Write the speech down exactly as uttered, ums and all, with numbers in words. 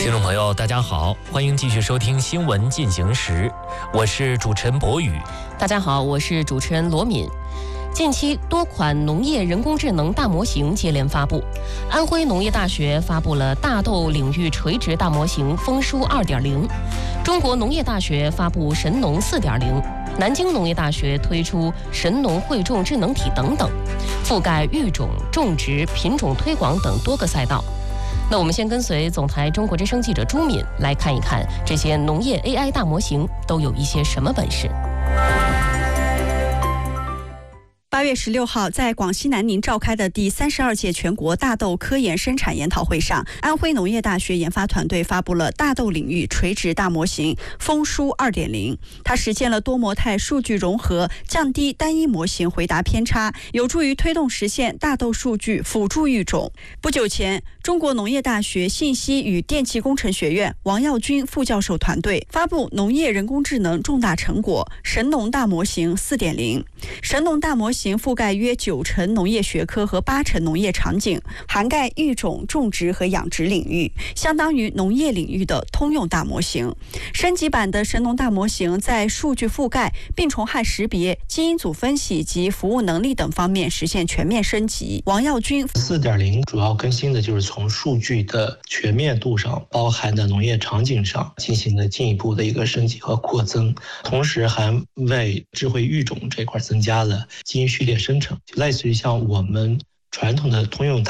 听众朋友，大家好，欢迎继续收听新闻进行时，我是主持人博宇。 大家好，我是主持人罗敏。近期多款农业人工智能大模型接连发布，安徽农业大学发布了大豆领域垂直大模型丰舒 二点零， 中国农业大学发布神农 四点零， 南京农业大学推出神农汇种智能体等等，覆盖育种、种植、品种推广等多个赛道。那我们先跟随总台中国之声记者朱敏来看一看这些农业 A I 大模型都有一些什么本事。 八月十六号，在广西南宁召开的第三十二届全国大豆科研生产研讨会上，安徽农业大学研发团队发布了大豆领域垂直大模型丰舒 二点零， 它实现了多模态数据融合，降低单一模型回答偏差，有助于推动实现大豆数据辅助育种。不久前，中国农业大学信息与电气工程学院王耀军副教授团队发布农业人工智能重大成果神农大模型 四点零。 神农大模型覆盖约九成农业学科和八成农业场景，涵盖育种、种植和养殖领域，相当于农业领域的通用大模型。升级版的神农大模型在数据覆盖、病虫害识别、基因组分析及服务能力等方面实现全面升级。王耀军四点零 主要更新的就是从数据的全面度上，包含的农业场景上进行了进一步的一个升级和扩增，同时还为智慧育种这块增加了基因序列生成，类似于像我们传统的通用大